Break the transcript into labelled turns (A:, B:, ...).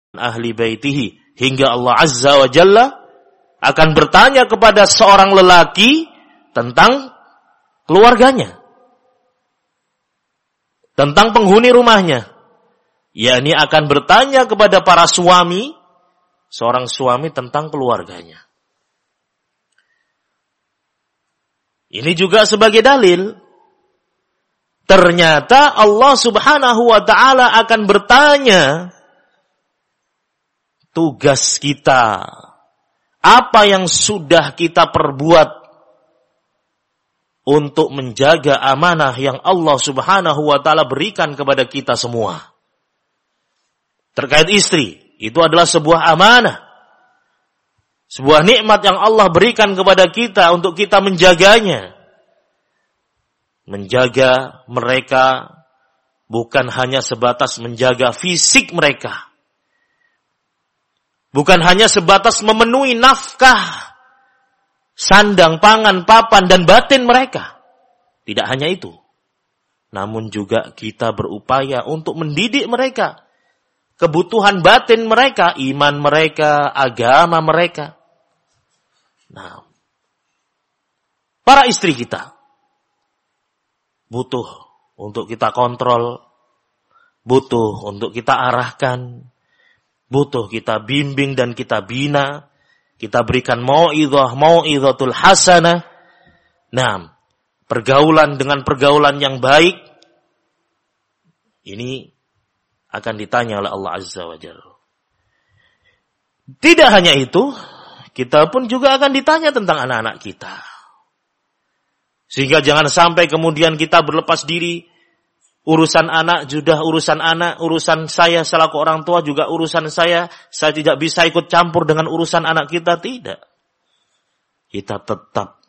A: ahli baitihi, hingga Allah Azza wa Jalla akan bertanya kepada seorang lelaki tentang keluarganya, tentang penghuni rumahnya. Yakni akan bertanya kepada para suami, seorang suami tentang keluarganya. Ini juga sebagai dalil, ternyata Allah Subhanahu wa Ta'ala akan bertanya tugas kita, apa yang sudah kita perbuat untuk menjaga amanah yang Allah Subhanahu wa Ta'ala berikan kepada kita semua. Terkait istri, itu adalah sebuah amanah, sebuah nikmat yang Allah berikan kepada kita untuk kita menjaganya. Menjaga mereka bukan hanya sebatas menjaga fisik mereka, bukan hanya sebatas memenuhi nafkah, sandang, pangan, papan, dan batin mereka. Tidak hanya itu, namun juga kita berupaya untuk mendidik mereka, kebutuhan batin mereka, iman mereka, agama mereka. Nah, para istri kita butuh untuk kita kontrol, butuh untuk kita arahkan, butuh kita bimbing dan kita bina, kita berikan mau'idhatul hasanah. Nah, pergaulan dengan pergaulan yang baik, ini akan ditanya oleh Allah Azza wa Jalla. Tidak hanya itu, kita pun juga akan ditanya tentang anak-anak kita. Sehingga jangan sampai kemudian kita berlepas diri, urusan anak sudah urusan anak, urusan saya selaku orang tua juga urusan saya tidak bisa ikut campur dengan urusan anak kita. Tidak. Kita tetap